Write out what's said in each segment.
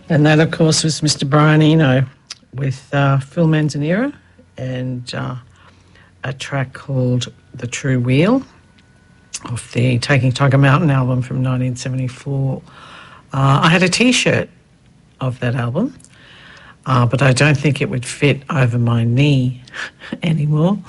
And that, of course, was Mr. Brian Eno with Phil Manzanera and a track called The True Wheel off the Taking Tiger Mountain album from 1974. I had a T-shirt of that album, but I don't think it would fit over my knee anymore.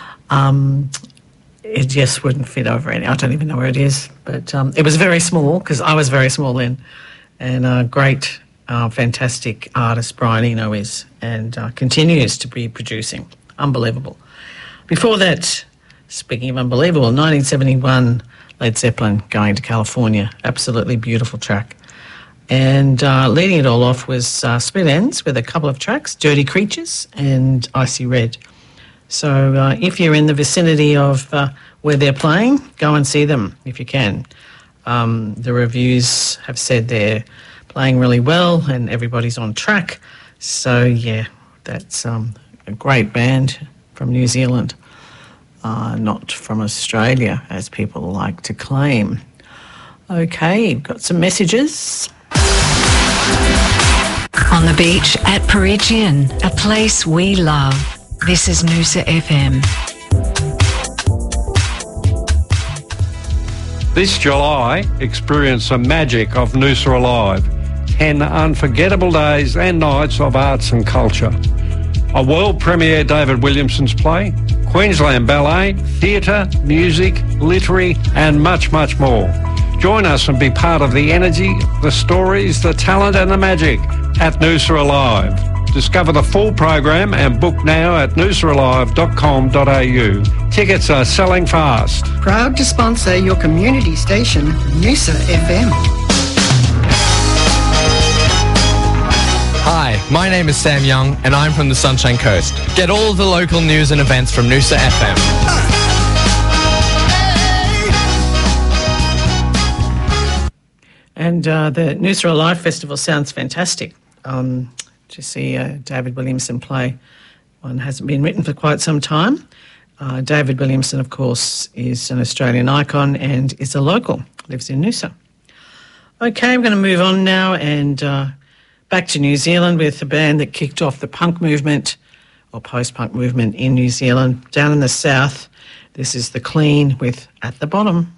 It just wouldn't fit over any. I don't even know where it is, but it was very small because I was very small then, and great, fantastic artist Brian Eno is, and continues to be producing. Unbelievable. Before that, speaking of unbelievable, 1971, Led Zeppelin, Going to California. Absolutely beautiful track. And leading it all off was Split Ends with a couple of tracks, Dirty Creatures and Icy Red. So if you're in the vicinity of where they're playing, go and see them if you can. The reviews have said they're playing really well and everybody's on track. So, yeah, that's a great band from New Zealand, not from Australia, as people like to claim. Okay, got some messages. On the beach at Parisian, a place we love. This is Noosa FM. This July, experience the magic of Noosa Alive. 10 unforgettable days and nights of arts and culture. A world premiere David Williamson's play, Queensland Ballet, theatre, music, literary and much, much more. Join us and be part of the energy, the stories, the talent and the magic at Noosa Alive. Discover the full program and book now at noosaalive.com.au. Tickets are selling fast. Proud to sponsor your community station, Noosa FM. Hi, my name is Sam Young and I'm from the Sunshine Coast. Get all of the local news and events from Noosa FM. And the Noosa Alive Festival sounds fantastic. To see David Williamson play. One hasn't been written for quite some time. David Williamson, of course, is an Australian icon and is a local, lives in Noosa. Okay, I'm going to move on now and back to New Zealand with the band that kicked off the punk movement or post-punk movement in New Zealand. Down in the south, this is The Clean with At the Bottom.